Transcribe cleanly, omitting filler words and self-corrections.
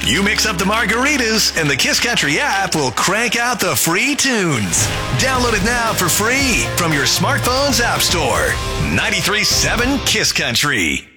You mix up the margaritas, and the Kiss Country app will crank out the free tunes. Download it now for free from your smartphone's app store. 93.7 Kiss Country.